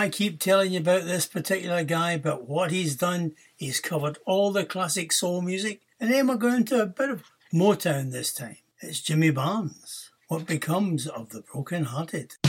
I keep telling you about this particular guy, but what he's done, he's covered all the classic soul music, and then we're going to a bit of Motown this time. It's Jimmy Barnes. What Becomes of the Broken Hearted?